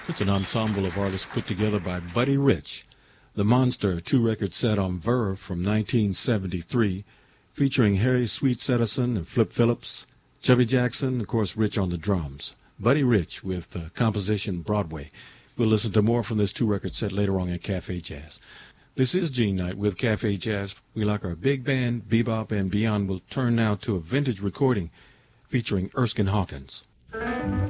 It's an ensemble of artists put together by Buddy Rich. The Monster, two-record set on Verve from 1973, featuring Harry Sweet Edison and Flip Phillips, Chubby Jackson, of course, Rich on the drums. Buddy Rich with the composition Broadway. We'll listen to more from this two-record set later on at Cafe Jazz. This is Gene Knight with Cafe Jazz. We like our big band, bebop, and beyond. We'll turn now to a vintage recording featuring Erskine Hawkins.